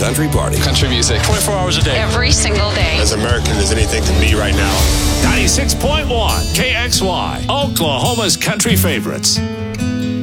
country party. Country music. 24 hours a day. Every single day. As American as anything can be right now. 96.1 KXY, Oklahoma's country favorites.